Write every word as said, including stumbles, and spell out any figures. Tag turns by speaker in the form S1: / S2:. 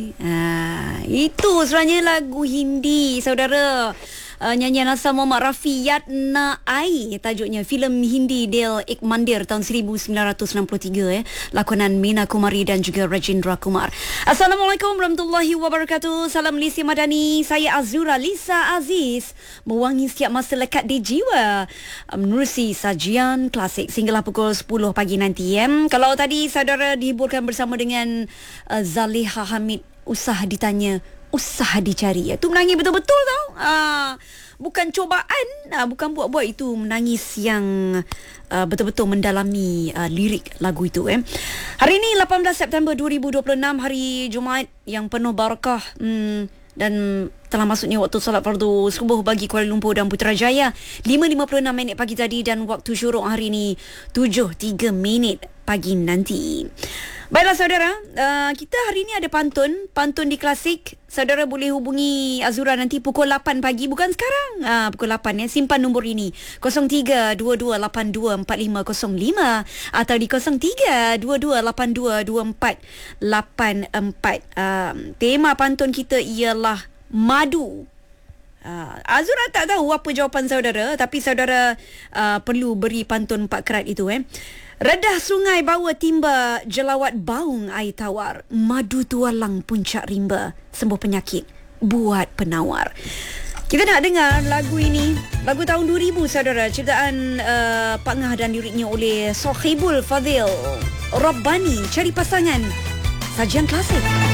S1: Ah, itu sebenarnya lagu Hindi, saudara. Uh, nyanyian asal Muhammad Rafi, Yad Na Ai tajuknya. Filem Hindi Del Ek Mandir tahun seribu sembilan ratus enam puluh tiga, eh. Lakonan Meena Kumari dan juga Rajendra Kumar. Assalamualaikum warahmatullahi wabarakatuh. Salam Lisi Madani. Saya Azura Lisa Aziz, mewangi setiap masa lekat di jiwa, menerusi sajian klasik sehinggalah pukul sepuluh pagi nanti. eh. Kalau tadi saudara dihiburkan bersama dengan uh, Zaliha Hamid, usah ditanya, usah dicari. Itu menangis betul-betul tau. Ah, bukan cobaan, ah, bukan buat-buat, itu menangis yang uh, betul-betul mendalami uh, lirik lagu itu. Eh. Hari ini lapan belas September dua ribu dua puluh enam, hari Jumaat yang penuh barakah. Hmm, dan telah masuknya waktu solat fardu subuh bagi Kuala Lumpur dan Putrajaya. lima lima puluh enam minit pagi tadi, dan waktu syuruk hari ini tujuh tiga minit pagi nanti. Baiklah saudara, uh, kita hari ini ada pantun, pantun di Klasik. Saudara boleh hubungi Azura nanti pukul lapan pagi, bukan sekarang. Uh, pukul lapan, ya. Simpan nombor ini kosong tiga dua dua lapan dua empat lima kosong lima atau di kosong tiga dua dua lapan dua dua empat lapan empat. Uh, tema pantun kita ialah madu. Uh, Azura tak tahu apa jawapan saudara, tapi saudara uh, perlu beri pantun empat kerat itu. eh. Redah sungai bawa timba, jelawat baung air tawar, madu tualang puncak rimba, sembuh penyakit buat penawar. Kita nak dengar lagu ini, lagu tahun dua ribu saudara, ciptaan uh, Pak Ngah dan liriknya oleh Sohibul Fadil Rabbani. Cari pasangan, sajian klasik.